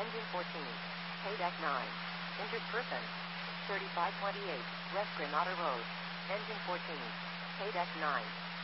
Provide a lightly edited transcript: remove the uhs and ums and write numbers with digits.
Engine 14. Paydeck 9. Injured person. 3528 West Granada Road. Engine 14. Paydeck 9.